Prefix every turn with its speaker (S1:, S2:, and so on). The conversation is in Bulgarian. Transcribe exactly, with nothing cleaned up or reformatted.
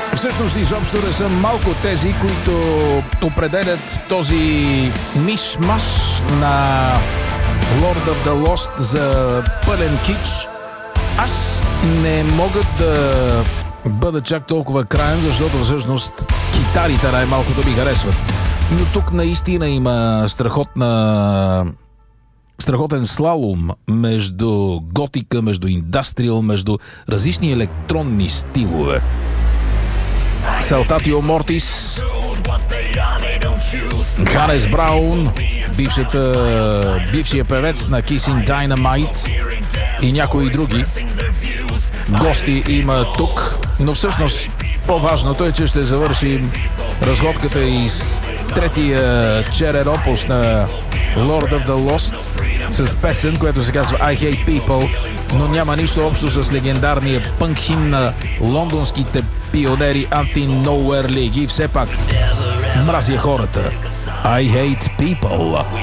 S1: Всъщност изобщо не са малко тези, които определят този миш-маш на Lord of the Lost за пълен кич. Аз не мога да бъда чак толкова краен, защото всъщност китарите най-малкото ми харесват. Но тук наистина има страхотна страхотен слалом между готика, между индастриал, между различни електронни стилове. Saltatio Mortis, Ханес Браун, бившата, бившия певец на Kissing Dynamite и някои други гости има тук, но всъщност по-важното е, че ще завършим разходката и с третия черен опус на Lord of the Lost с песен, която се казва I Hate People, но няма нищо общо с легендарния пънк химн на лондонските пионери Anti-Nowhere League. И все пак мразя хората. I Hate People.